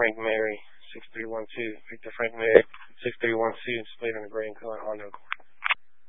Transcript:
Frank Mary, 6312. Victor Frank Mary, 6312, displayed on the gray and color Honda Accord.